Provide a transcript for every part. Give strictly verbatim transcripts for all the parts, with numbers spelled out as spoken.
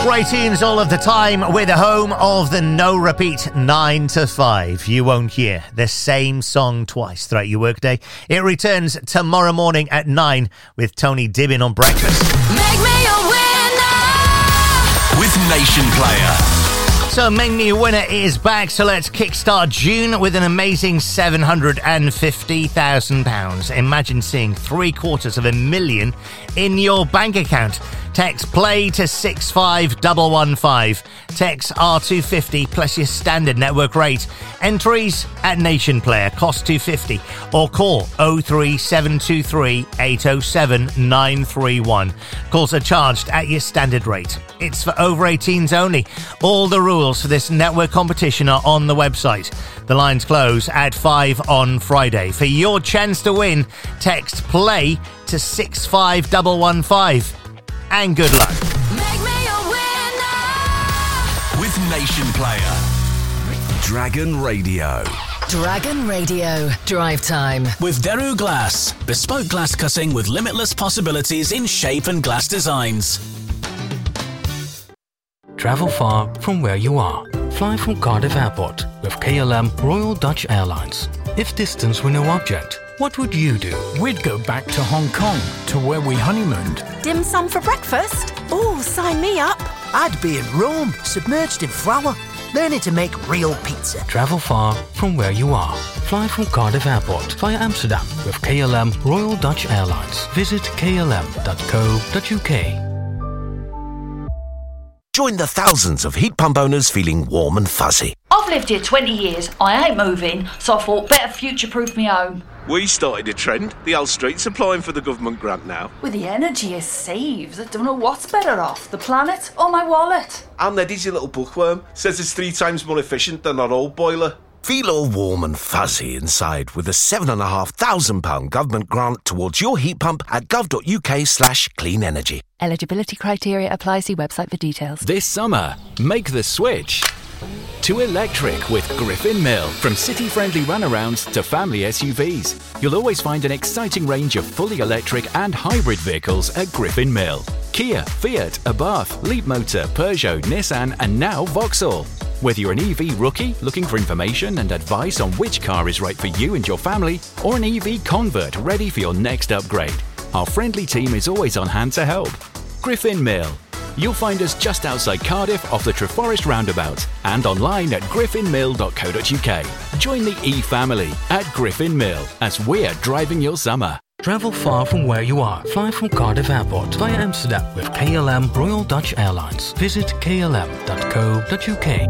Great tunes all of the time. We're the home of the no repeat nine to five. You won't hear the same song twice throughout your workday. It returns tomorrow morning at nine with Tony Dibbin on breakfast. Make me a winner with Nation Player. So Make Me a Winner is back, so let's kickstart June with an amazing seven hundred fifty thousand pounds. Imagine seeing three quarters of a million in your bank account. Text play to six five one one five. Text R two fifty plus your standard network rate. Entries at Nation Player, cost two fifty. Or call oh three seven two three eight oh seven nine three one. Calls are charged at your standard rate. It's for over eighteens only. All the rules for this network competition are on the website. The lines close at five on Friday. For your chance to win, text play to six five one one five. And good luck. Make me a winner with Nation Player. Dragon Radio. Dragon Radio. Drive time. With Deru Glass. Bespoke glass cutting with limitless possibilities in shape and glass designs. Travel far from where you are. Fly from Cardiff Airport with K L M Royal Dutch Airlines. If distance were no object, what would you do? We'd go back to Hong Kong, to where we honeymooned. Dim sum for breakfast? Oh, sign me up. I'd be in Rome, submerged in flour, learning to make real pizza. Travel far from where you are. Fly from Cardiff Airport via Amsterdam with K L M Royal Dutch Airlines. Visit k l m dot co dot u k. Join the thousands of heat pump owners feeling warm and fuzzy. I've lived here twenty years, I ain't moving, so I thought better future-proof me home. We started a trend. The Hull Street's applying for the government grant now. With the energy it saves, I don't know what's better off, the planet or my wallet. And Eddie's your little bookworm. Says it's three times more efficient than our old boiler. Feel all warm and fuzzy inside with a seven and a half thousand pound government grant towards your heat pump at gov.uk slash clean energy. Eligibility criteria apply. See website for details. This summer, make the switch to electric with Griffin Mill. From city-friendly runarounds to family S U Vs, you'll always find an exciting range of fully electric and hybrid vehicles at Griffin Mill. Kia, Fiat, Abarth, Leapmotor, Peugeot, Nissan and now Vauxhall. Whether you're an E V rookie looking for information and advice on which car is right for you and your family, or an E V convert ready for your next upgrade, our friendly team is always on hand to help. Griffin Mill. You'll find us just outside Cardiff off the Treforest roundabout and online at griffin mill dot co dot u k. Join the E-family at Griffin Mill as we're driving your summer. Travel far from where you are. Fly from Cardiff Airport via Amsterdam with K L M Royal Dutch Airlines. Visit k l m dot co dot u k.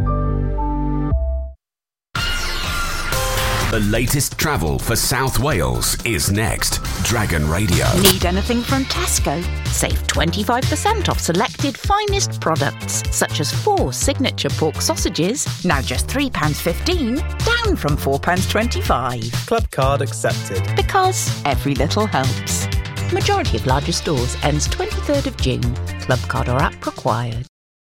The latest travel for South Wales is next. Dragon Radio. Need anything from Tesco? Save twenty-five percent off selected finest products, such as four signature pork sausages, now just three pounds fifteen, down from four pounds twenty-five. Club card accepted. Because every little helps. Majority of larger stores ends twenty-third of June. Club card or app required.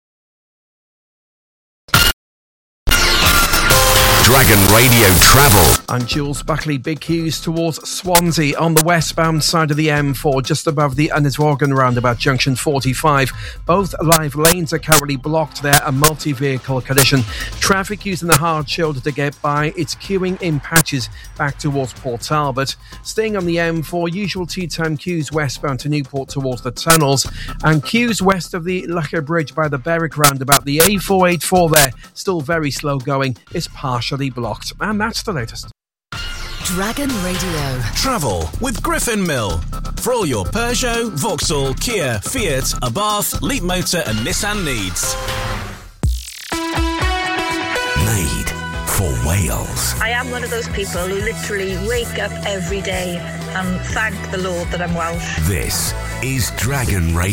Dragon Radio Travel. And Jules Buckley, big queues towards Swansea on the westbound side of the M four, just above the Ynysforgan roundabout, junction forty-five. Both live lanes are currently blocked there, a multi-vehicle condition. Traffic using the hard shoulder to get by. It's queuing in patches back towards Port Talbot. Staying on the M four, usual tea-time queues westbound to Newport towards the tunnels. And queues west of the Lucker Bridge by the Berwick roundabout. The A four eighty-four there, still very slow going. It's partially blocked. And that's the latest. Dragon Radio. Travel with Griffin Mill. For all your Peugeot, Vauxhall, Kia, Fiat, Abarth, Leapmotor and Nissan needs. Made for Wales. I am one of those people who literally wake up every day and thank the Lord that I'm Welsh. This is Dragon Radio.